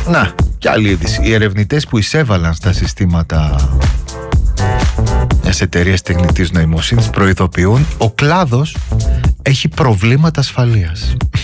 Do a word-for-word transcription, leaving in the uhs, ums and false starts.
Να, κι άλλη είδηση. Οι ερευνητές που εισέβαλαν στα συστήματα μιας εταιρείας τεχνητής νοημοσύνης προειδοποιούν: ο κλάδος έχει προβλήματα ασφαλείας.